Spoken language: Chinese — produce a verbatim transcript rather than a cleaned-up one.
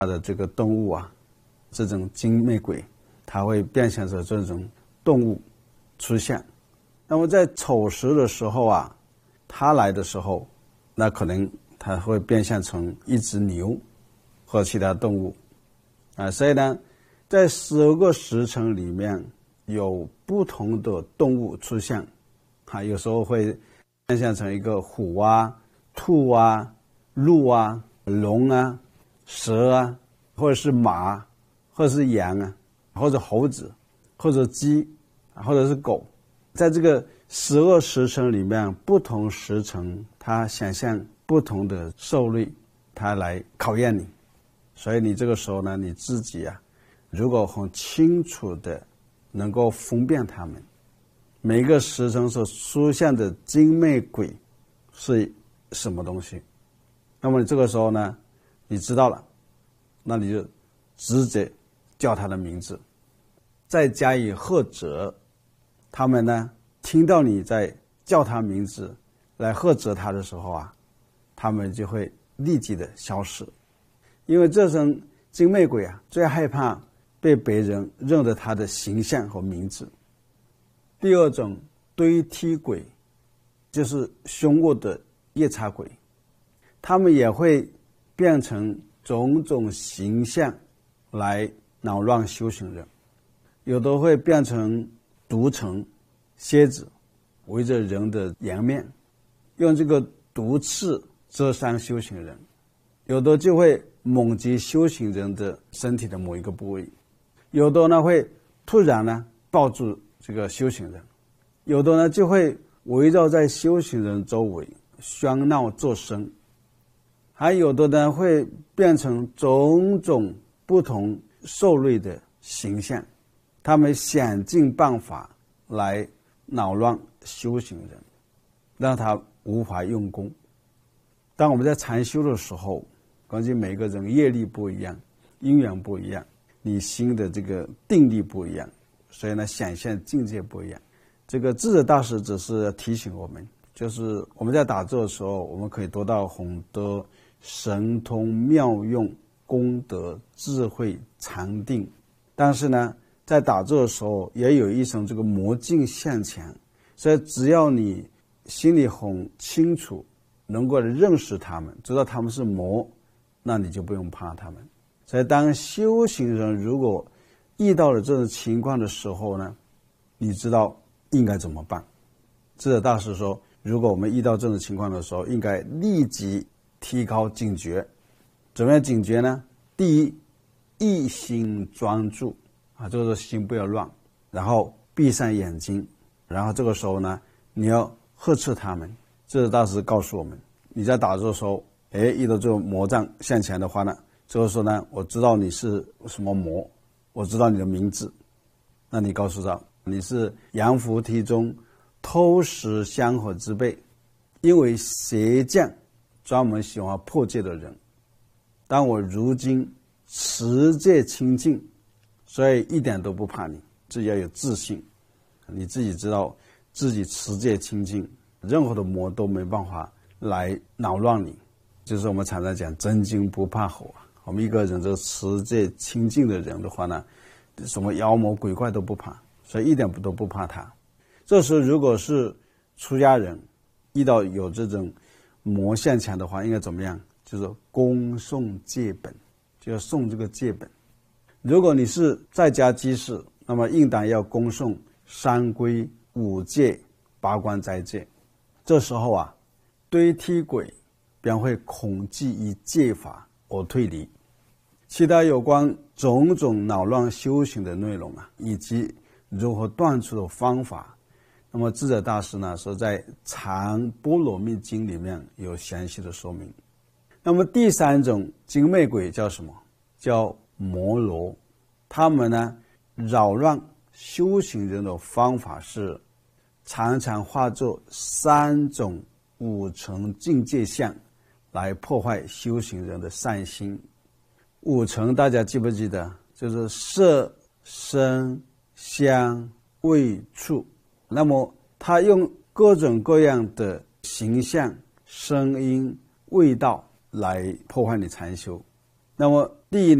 的这个动物啊，这种精魅鬼，它会变现成这种动物出现。那么在丑时的时候啊，它来的时候，那可能它会变现成一只牛和其他动物啊。所以呢，在十二个时辰里面有不同的动物出现啊，有时候会变现成一个虎啊、兔啊、鹿啊、龙啊、蛇啊，或者是马，或者是羊啊，或者猴子，或者鸡，或者是狗。在这个十二时辰里面，不同时辰它显现不同的兽类，它来考验你。所以你这个时候呢，你自己啊，如果很清楚的能够分辨它们，每个时辰所出现的精魅鬼是什么东西，那么你这个时候呢，你知道了，那你就直接叫他的名字，再加以喝责。他们呢，听到你在叫他名字来喝责他的时候啊，他们就会立即的消失。因为这种精魅鬼啊，最害怕被别人认得他的形象和名字。第二种堆梯鬼，就是凶恶的夜叉鬼，他们也会变成种种形象来扰乱修行人。有的会变成毒虫、蝎子，围着人的颜面，用这个毒刺遮伤修行人；有的就会猛击修行人的身体的某一个部位；有的呢会突然呢抱住这个修行人；有的呢就会围绕在修行人周围喧闹作声；还有的呢会变成种种不同兽类的形象，他们想尽办法来扰乱修行人，让他无法用功。当我们在禅修的时候，根据每个人业力不一样，因缘不一样，你心的这个定力不一样，所以呢，显现境界不一样。这个智者大师只是提醒我们，就是我们在打坐的时候，我们可以得到很多神通妙用、功德、智慧、禅定，但是呢，在打坐的时候也有一层这个魔镜现前，所以只要你心里很清楚，能够认识他们，知道他们是魔，那你就不用怕他们。所以当修行人如果遇到了这种情况的时候呢，你知道应该怎么办。智者大师说，如果我们遇到这种情况的时候，应该立即提高警觉。怎么样警觉呢？第一，一心专注啊，就是心不要乱，然后闭上眼睛，然后这个时候呢，你要呵斥他们。智者大师告诉我们，你在打坐的时候，哎，遇到这种魔障向前的话呢，这个时候呢，我知道你是什么魔，我知道你的名字，那你告诉他，你是杨菩提中偷食香火之辈，因为邪将专门喜欢破戒的人，但我如今持戒清净，所以一点都不怕你。自己要有自信，你自己知道自己持戒清净，任何的魔都没办法来扰乱你。就是我们常常讲真金不怕火啊，我们一个人这个持戒清净的人的话呢，什么妖魔鬼怪都不怕，所以一点都不怕他。这时如果是出家人遇到有这种魔现前的话，应该怎么样？就是恭诵戒本，就要诵这个戒本。如果你是在家居士，那么应当要恭诵三规、五戒、八关斋戒。这时候啊，堆梯鬼便会恐惧于戒法而退离。其他有关种种扰乱修行的内容啊，以及如何断除的方法，那么智者大师呢说在《禅般若蜜经》里面有详细的说明。那么第三种精魅鬼叫什么？叫摩罗。他们呢扰乱修行人的方法是常常化作三种五层境界相来破坏修行人的善心。五层大家记不记得？就是色、声、香、味、触。那么他用各种各样的形象、声音、味道来破坏你禅修。 那么第一